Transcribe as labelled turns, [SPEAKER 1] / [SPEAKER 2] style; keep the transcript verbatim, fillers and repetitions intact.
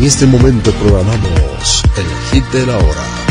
[SPEAKER 1] En este momento programamos el hit de la hora.